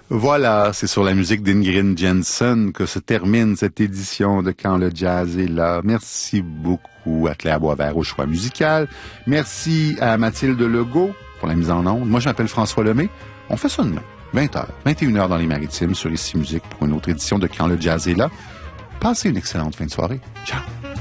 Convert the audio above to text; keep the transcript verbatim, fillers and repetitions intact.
Voilà, c'est sur la musique d'Ingrid Jensen que se termine cette édition de Quand le jazz est là. Merci beaucoup à Claire Boisvert au choix musical. Merci à Mathilde Legault pour la mise en onde. Moi, je m'appelle François Lemay. On fait ça demain, vingt heures, vingt et une heures dans les Maritimes sur Ici Musique pour une autre édition de Quand le jazz est là. Passez une excellente fin de soirée. Ciao!